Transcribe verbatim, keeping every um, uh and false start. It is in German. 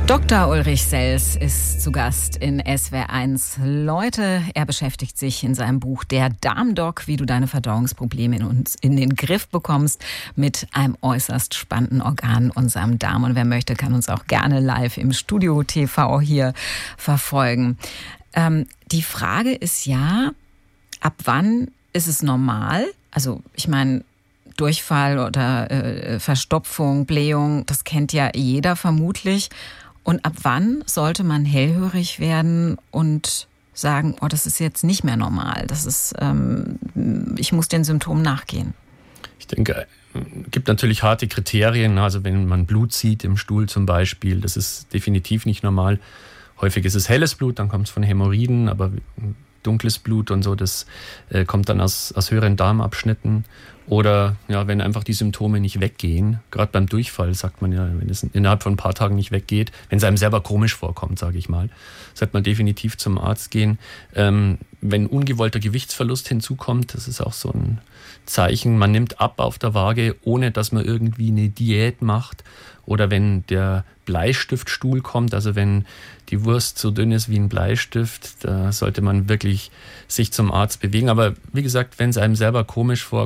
Doktor Ulrich Sels ist zu Gast in S W R eins Leute. Er beschäftigt sich in seinem Buch Der Darmdoc, wie du deine Verdauungsprobleme in, uns, in den Griff bekommst, mit einem äußerst spannenden Organ, unserem Darm. Und wer möchte, kann uns auch gerne live im Studio T V hier verfolgen. Ähm, die Frage ist ja, ab wann ist es normal? Also ich meine, Durchfall oder äh, Verstopfung, Blähung, das kennt ja jeder vermutlich. Und ab wann sollte man hellhörig werden und sagen, oh, das ist jetzt nicht mehr normal, das ist, ähm, ich muss den Symptomen nachgehen? Ich denke, es gibt natürlich harte Kriterien. Also wenn man Blut sieht im Stuhl zum Beispiel, das ist definitiv nicht normal. Häufig ist es helles Blut, dann kommt es von Hämorrhoiden, aber dunkles Blut und so, das äh, kommt dann aus, aus höheren Darmabschnitten. Oder ja, wenn einfach die Symptome nicht weggehen, gerade beim Durchfall sagt man ja, wenn es innerhalb von ein paar Tagen nicht weggeht, wenn es einem selber komisch vorkommt, sage ich mal, sollte man definitiv zum Arzt gehen. Ähm, wenn ungewollter Gewichtsverlust hinzukommt, das ist auch so ein Zeichen, man nimmt ab auf der Waage, ohne dass man irgendwie eine Diät macht. Oder wenn der Bleistiftstuhl kommt, also wenn die Wurst so dünn ist wie ein Bleistift, da sollte man wirklich sich zum Arzt bewegen. Aber wie gesagt, wenn es einem selber komisch vorkommt,